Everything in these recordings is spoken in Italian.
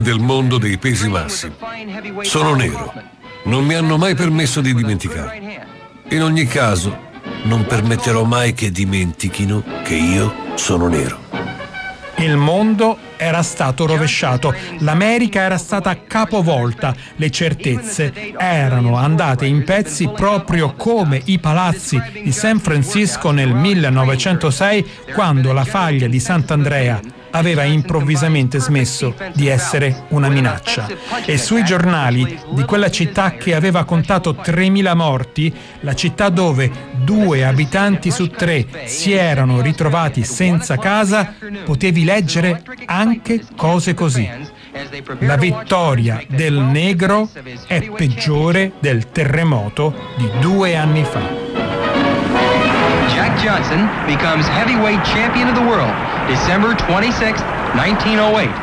del mondo dei pesi massimi. Sono nero. Non mi hanno mai permesso di dimenticare. In ogni caso, non permetterò mai che dimentichino che io sono nero. Il mondo era stato rovesciato, l'America era stata capovolta, le certezze erano andate in pezzi proprio come i palazzi di San Francisco nel 1906, quando la faglia di Sant'Andrea aveva improvvisamente smesso di essere una minaccia. E sui giornali di quella città che aveva contato 3.000 morti, la città dove 2 abitanti su 3 si erano ritrovati senza casa, potevi leggere anche cose così. La vittoria del negro è peggiore del terremoto di 2 anni fa. Jack Johnson becomes heavyweight champion of the world, December 26, 1908.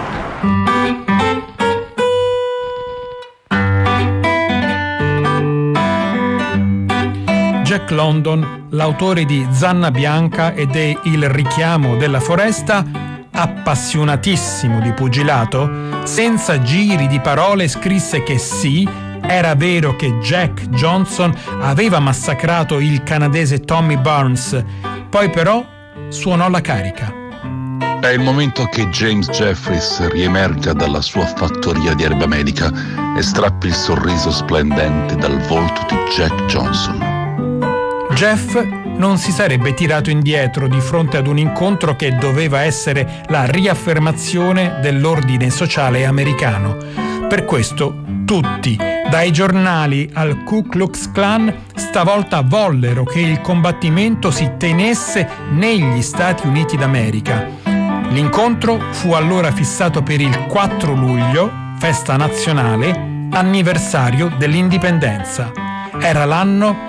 Jack London, l'autore di Zanna Bianca ed è Il richiamo della foresta, appassionatissimo di pugilato, senza giri di parole scrisse che sì, era vero che Jack Johnson aveva massacrato il canadese Tommy Burns, poi però suonò la carica. È il momento che James Jeffries riemerga dalla sua fattoria di erba medica e strappi il sorriso splendente dal volto di Jack Johnson. Jeff non si sarebbe tirato indietro di fronte ad un incontro che doveva essere la riaffermazione dell'ordine sociale americano. Per questo tutti, dai giornali al Ku Klux Klan, stavolta vollero che il combattimento si tenesse negli Stati Uniti d'America. L'incontro fu allora fissato per il 4 luglio, festa nazionale, anniversario dell'indipendenza. Era l'anno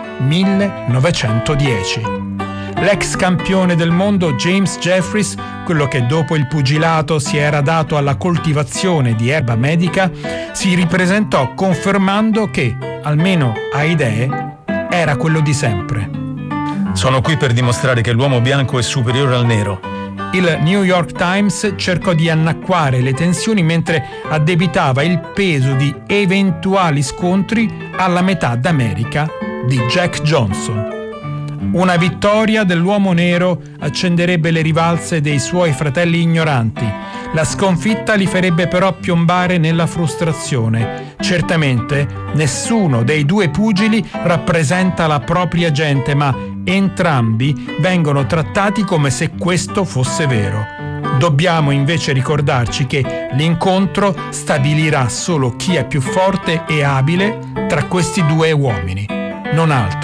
1910. L'ex campione del mondo James Jeffries, quello che dopo il pugilato si era dato alla coltivazione di erba medica, si ripresentò confermando che, almeno a idee, era quello di sempre. Sono qui per dimostrare che l'uomo bianco è superiore al nero. Il New York Times cercò di annacquare le tensioni mentre addebitava il peso di eventuali scontri alla metà d'America di Jack Johnson. Una vittoria dell'uomo nero accenderebbe le rivalse dei suoi fratelli ignoranti. La sconfitta li farebbe però piombare nella frustrazione. Certamente nessuno dei 2 pugili rappresenta la propria gente, ma entrambi vengono trattati come se questo fosse vero. Dobbiamo invece ricordarci che l'incontro stabilirà solo chi è più forte e abile tra questi 2 uomini, non altro.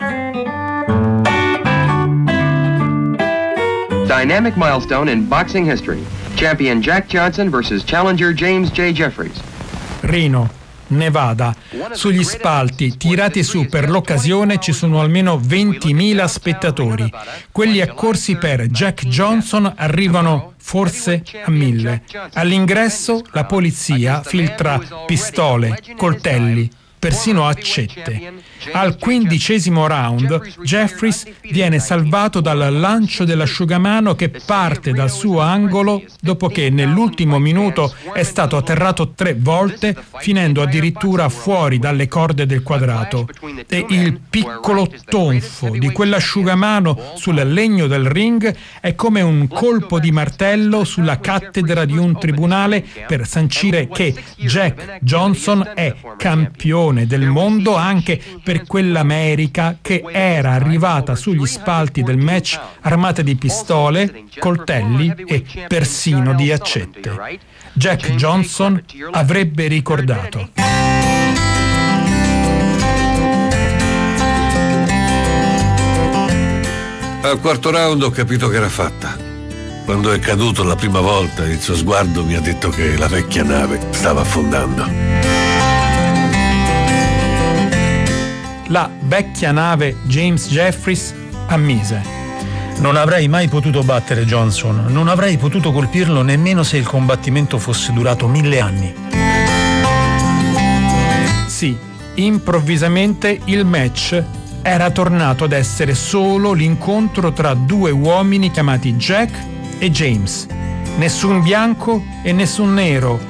Dynamic milestone in boxing history. Champion Jack Johnson versus challenger James J. Jeffries. Reno, Nevada. Sugli spalti tirati su per l'occasione ci sono almeno 20.000 spettatori. Quelli accorsi per Jack Johnson arrivano forse a 1.000. All'ingresso la polizia filtra pistole, coltelli, persino accette. Al 15° round Jeffries viene salvato dal lancio dell'asciugamano che parte dal suo angolo dopo che nell'ultimo minuto è stato atterrato 3 volte, finendo addirittura fuori dalle corde del quadrato. E il piccolo tonfo di quell'asciugamano sul legno del ring è come un colpo di martello sulla cattedra di un tribunale per sancire che Jack Johnson è campione del mondo anche per quell'America che era arrivata sugli spalti del match armata di pistole, coltelli e persino di accette. Jack Johnson avrebbe ricordato: al 4° round ho capito che era fatta. Quando è caduto la prima volta, il suo sguardo mi ha detto che la vecchia nave stava affondando. La vecchia nave James Jeffries ammise: Non avrei mai potuto battere Johnson, non avrei potuto colpirlo nemmeno se il combattimento fosse durato 1000 anni. Sì, improvvisamente il match era tornato ad essere solo l'incontro tra 2 uomini chiamati Jack e James. Nessun bianco e nessun nero